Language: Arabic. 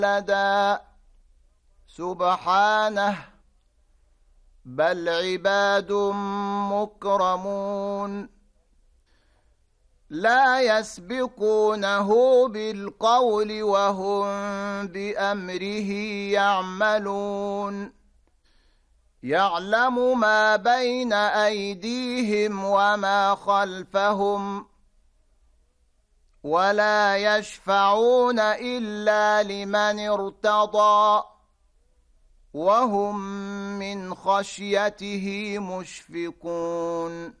لدى سبحانه بل عباد مكرمون لا يسبقونه بالقول وهم بأمره يعملون يعلم ما بين أيديهم وما خلفهم ولا يشفعون إلا لمن ارتضى وهم من خشيته مشفقون